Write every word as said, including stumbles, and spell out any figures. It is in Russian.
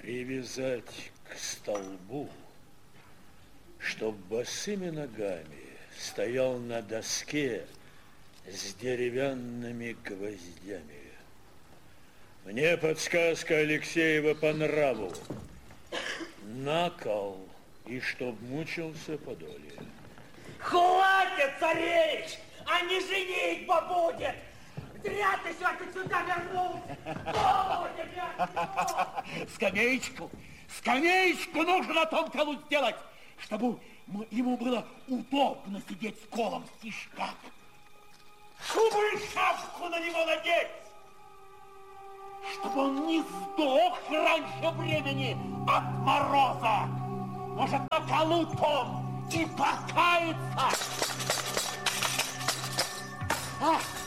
Привязать к столбу, чтоб босыми ногами стоял на доске с деревянными гвоздями. Мне подсказка Алексеева по нраву. На кол, и чтоб мучился подоле. Хватит, царевич! А не женитьба будет! Зря ты сегодня сюда вернулся! Скамеечку, скамеечку нужно на том колу сделать, чтобы ему было удобно сидеть с колом в стишках. Чтобы шапку на него надеть! Чтобы он не сдох раньше времени от мороза. Может, на колу том и покается. А!